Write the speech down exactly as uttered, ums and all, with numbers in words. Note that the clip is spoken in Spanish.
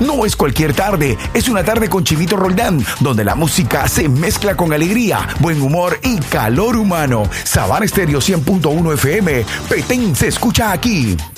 No es cualquier tarde, es una tarde con Chivito Roldán, donde la música se mezcla con alegría, buen humor y calor humano. Sabana Estéreo cien punto uno F M, Petén se escucha aquí.